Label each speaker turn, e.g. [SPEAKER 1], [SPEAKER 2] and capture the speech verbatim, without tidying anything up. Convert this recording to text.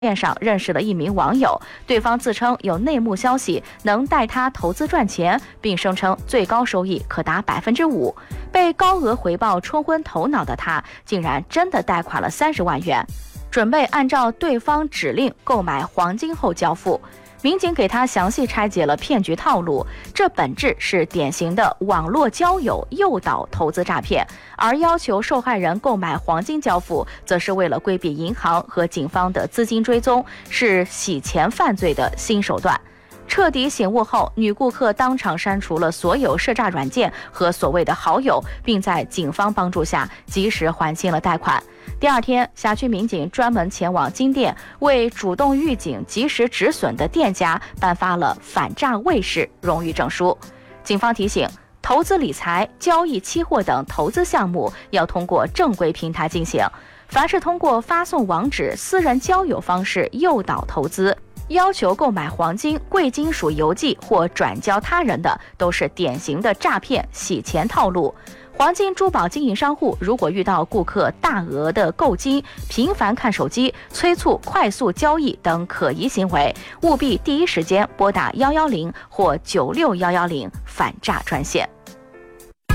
[SPEAKER 1] 面上认识了一名网友，对方自称有内幕消息能带他投资赚钱，并声称最高收益可达百分之五。被高额回报冲昏头脑的他，竟然真的贷款了三十万元，准备按照对方指令购买黄金后交付。民警给他详细拆解了骗局套路，这本质是典型的网络交友诱导投资诈骗，而要求受害人购买黄金交付，则是为了规避银行和警方的资金追踪，是洗钱犯罪的新手段。彻底醒悟后，女顾客当场删除了所有涉诈软件和所谓的好友，并在警方帮助下及时还清了贷款。第二天，辖区民警专门前往金店，为主动预警、及时止损的店家颁发了反诈卫士荣誉证书。警方提醒，投资理财、交易期货等投资项目要通过正规平台进行，凡是通过发送网址、私人交友方式诱导投资，要求购买黄金、贵金属邮寄或转交他人的，都是典型的诈骗洗钱套路。黄金珠宝经营商户如果遇到顾客大额的购金、频繁看手机、催促快速交易等可疑行为，务必第一时间拨打一一零或九六一一零反诈专线。